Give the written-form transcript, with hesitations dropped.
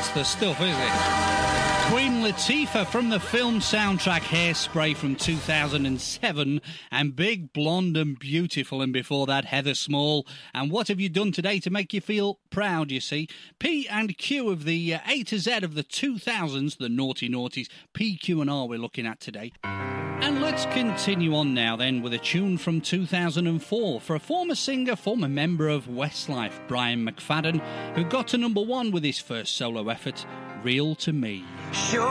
That's the stuff, is it? Queen Latifah from the film soundtrack Hairspray from 2007, and Big, Blonde and Beautiful, and before that Heather Small. And What Have You Done Today to Make You Feel Proud, you see. P and Q of the A to Z of the 2000s, the naughty noughties, P, Q and R we're looking at today. And let's continue on now then with a tune from 2004 for a former singer, former member of Westlife, Brian McFadden, who got to number one with his first solo effort, Real to Me. Sure.